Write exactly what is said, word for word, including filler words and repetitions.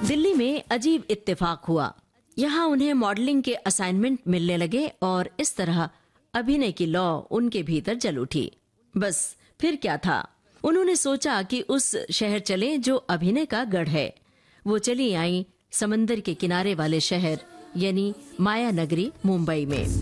दिल्ली में अजीब इत्तेफाक हुआ। यहाँ उन्हें मॉडलिंग के असाइनमेंट मिलने लगे और इस तरह अभिनय की लौ उनके भीतर जल उठी। बस फिर क्या था, उन्होंने सोचा कि उस शहर चलें जो अभिनय का गढ़ है। वो चली आई समंदर के किनारे वाले शहर यानी माया नगरी मुंबई में।